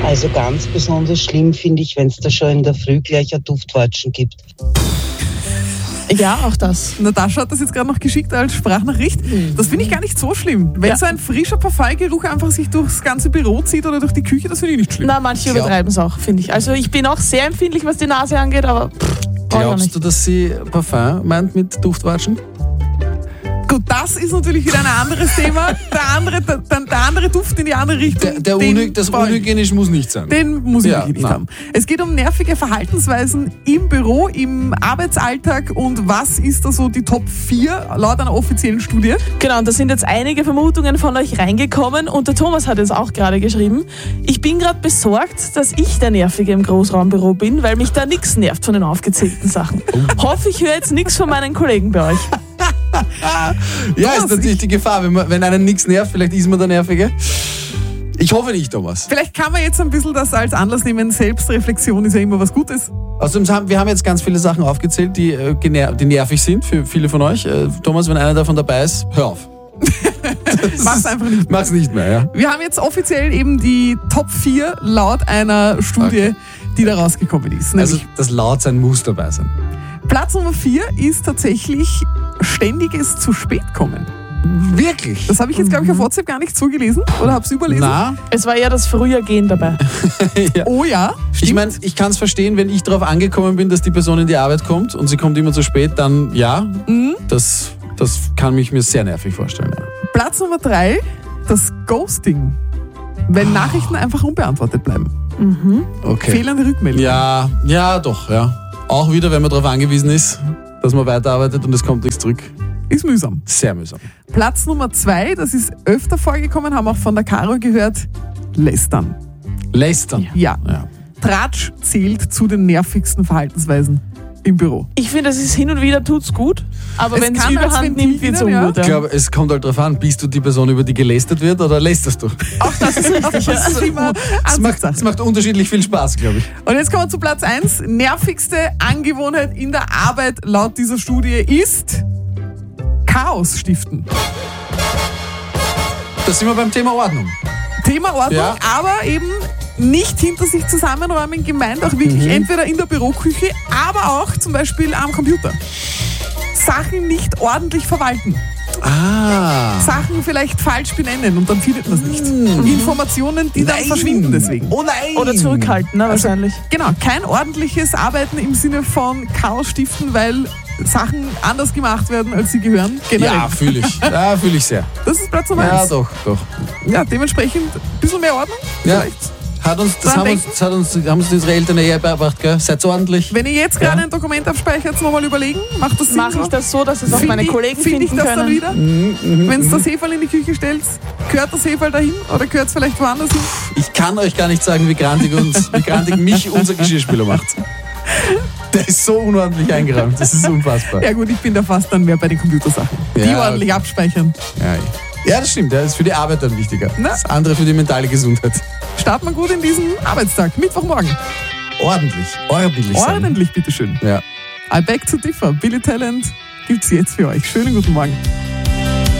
Also ganz besonders schlimm finde ich, wenn es da schon in der Früh gleich ein Duftwatschen gibt. Ja, auch das. Natascha hat das jetzt gerade noch geschickt als Sprachnachricht. Das finde ich gar nicht so schlimm. Wenn so ein frischer Parfumgeruch einfach sich durchs ganze Büro zieht oder durch die Küche, das finde ich nicht schlimm. Na, manche übertreiben es auch, finde ich. Also ich bin auch sehr empfindlich, was die Nase angeht, aber glaubst du, dass sie Parfum meint mit Duftwatschen? Gut, das ist natürlich wieder ein anderes Thema. Der andere Duft in die andere Richtung. Das unhygienisch muss nicht sein. Den muss ich wirklich nicht haben. Es geht um nervige Verhaltensweisen im Büro, im Arbeitsalltag und was ist da so die Top 4 laut einer offiziellen Studie? Genau, und da sind jetzt einige Vermutungen von euch reingekommen und der Thomas hat jetzt auch gerade geschrieben, ich bin gerade besorgt, dass ich der Nervige im Großraumbüro bin, weil mich da nichts nervt von den aufgezählten Sachen. Hoffe, ich höre jetzt nichts von meinen Kollegen bei euch. Ja, ist natürlich die Gefahr, wenn einen nichts nervt, vielleicht ist man der Nervige. Ich hoffe nicht, Thomas. Vielleicht kann man jetzt ein bisschen das als Anlass nehmen, Selbstreflexion ist ja immer was Gutes. Außerdem wir haben jetzt ganz viele Sachen aufgezählt, die nervig sind für viele von euch. Thomas, wenn einer davon dabei ist, hör auf. Mach's einfach nicht mehr. Mach's nicht mehr, ja. Wir haben jetzt offiziell eben die Top 4 laut einer Studie, die da rausgekommen ist. Also das Lautsein muss dabei sein. Platz Nummer 4 ist tatsächlich ständiges zu spät kommen. Wirklich? Das habe ich jetzt, glaube ich, auf WhatsApp gar nicht so gelesen oder habe es überlesen. Na? Es war eher das früher Gehen dabei. Ja. Oh ja, stimmt. Ich meine, ich kann es verstehen, wenn ich darauf angekommen bin, dass die Person in die Arbeit kommt und sie kommt immer zu spät, dann ja, das kann ich mir sehr nervig vorstellen. Ja. Platz Nummer 3, das Ghosting. Wenn Nachrichten einfach unbeantwortet bleiben. Okay. Fehlende Rückmeldung. Ja, doch, ja. Auch wieder, wenn man darauf angewiesen ist, dass man weiterarbeitet und es kommt nichts zurück. Ist mühsam. Sehr mühsam. Platz Nummer 2, das ist öfter vorgekommen, haben auch von der Caro gehört, Lästern. Lästern? Ja. Tratsch zählt zu den nervigsten Verhaltensweisen im Büro. Ich finde, es ist hin und wieder tut's gut, aber wenn es Überhand nimmt, wird's ungut. Ich glaube, es kommt halt darauf an, bist du die Person, über die gelästert wird oder lästerst du? Auch das ist richtig. Es macht unterschiedlich viel Spaß, glaube ich. Und jetzt kommen wir zu Platz 1. Nervigste Angewohnheit in der Arbeit laut dieser Studie ist Chaos stiften. Da sind wir beim Thema Ordnung. Thema Ordnung, aber eben nicht hinter sich zusammenräumen gemeint, auch wirklich entweder in der Büroküche, aber auch zum Beispiel am Computer. Sachen nicht ordentlich verwalten. Sachen vielleicht falsch benennen und dann findet man es nicht. Informationen, die dann verschwinden deswegen. Oh nein! Oder zurückhalten, ne, wahrscheinlich. Genau, kein ordentliches Arbeiten im Sinne von Chaos stiften, weil Sachen anders gemacht werden, als sie gehören. Generell. Ja, fühle ich. Ja, fühle ich sehr. Das ist Platz Nummer 1. Ja, doch. Ja, dementsprechend ein bisschen mehr Ordnung. Ja. Vielleicht. Haben uns unsere Eltern näher beigebracht, gell? Seid so ordentlich. Wenn ihr jetzt gerade ein Dokument abspeichert, nochmal überlegen, macht das Sinn? Mache ich das so, dass es auch meine Kollegen finden finden das können? dann wieder? Wenn es das Heferl in die Küche stellt, gehört das Heferl dahin oder gehört es vielleicht woanders hin? Ich kann euch gar nicht sagen, wie grantig mich unser Geschirrspüler macht. Der ist so unordentlich eingeräumt, das ist unfassbar. Ja gut, ich bin da fast dann mehr bei den Computersachen. Die ordentlich abspeichern. Ja, das stimmt, das ist für die Arbeit dann wichtiger. Das andere für die mentale Gesundheit. Starten wir gut in diesen Arbeitstag, Mittwochmorgen. Ordentlich sein. Ordentlich, bitteschön. Ja. I beg to differ. Billy Talent gibt's jetzt für euch. Schönen guten Morgen.